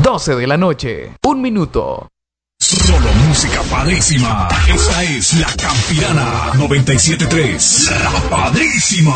12 de la noche, 1 minuto. Solo música padrísima. Esta es La Campirana 97.3. La Padrísima.